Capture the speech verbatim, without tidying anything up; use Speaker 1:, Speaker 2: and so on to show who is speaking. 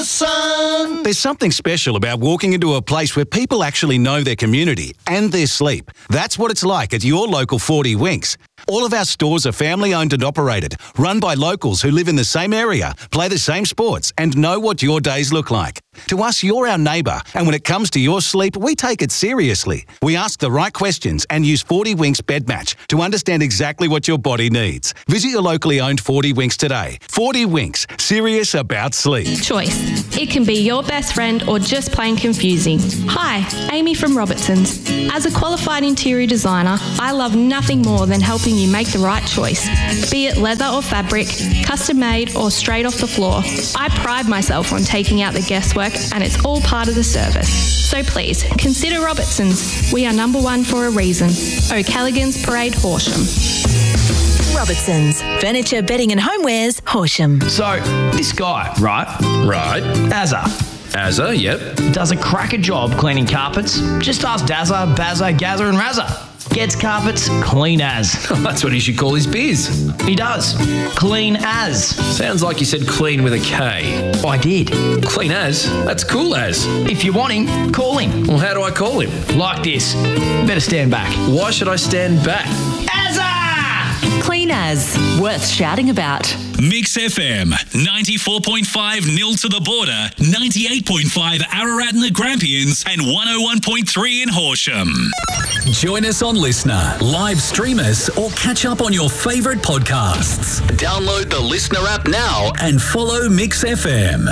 Speaker 1: sun.
Speaker 2: There's something special about walking into a place where people actually know their community and their sleep. That's what it's like at your local forty Winks. All of our stores are family owned and operated, run by locals who live in the same area, play the same sports, and know what your days look like. To us, you're our neighbour, and when it comes to your sleep, we take it seriously. We ask the right questions and use forty Winks Bed Match to understand exactly what your body needs. Visit your locally owned forty Winks today. forty Winks, serious about sleep.
Speaker 3: Choice. It can be your best friend or just plain confusing. Hi, Amy from Robertson's. As a qualified interior designer, I love nothing more than helping you make the right choice. Be it leather or fabric, custom made or straight off the floor, I pride myself on taking out the guesswork, and it's all part of the service. So please, consider Robertson's. We are number one for a reason. O'Callaghan's Parade, Horsham.
Speaker 4: Robertson's. Furniture, bedding and homewares, Horsham.
Speaker 5: So, this guy, right?
Speaker 1: Right.
Speaker 5: Azza.
Speaker 1: Azza, yep.
Speaker 5: Does a cracker job cleaning carpets. Just ask Dazza, Bazza, Gazza and Razza. Gets carpets clean as.
Speaker 1: That's what he should call his biz.
Speaker 5: He does. Clean as.
Speaker 1: Sounds like you said clean with a K.
Speaker 5: I did.
Speaker 1: Clean as? That's cool as.
Speaker 5: If you want him, call him.
Speaker 1: Well, how do I call him?
Speaker 5: Like this. Better stand back.
Speaker 1: Why should I stand back?
Speaker 5: Azza!
Speaker 4: Clean as. Worth shouting about.
Speaker 6: Mix F M, ninety-four point five Nil to the Border, ninety-eight point five Ararat and the Grampians, and one oh one point three in Horsham.
Speaker 7: Join us on Listener, live stream us, or catch up on your favourite podcasts. Download the Listener app now and follow Mix F M.